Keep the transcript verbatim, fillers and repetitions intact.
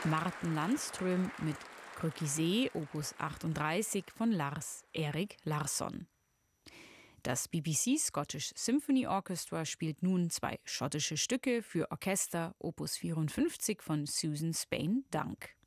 Martin Landström mit Krökisee, Opus achtunddreißig von Lars Erik Larsson. Das B B C Scottish Symphony Orchestra spielt nun zwei schottische Stücke für Orchester, Opus vierundfünfzig von Susan Spain Dunk.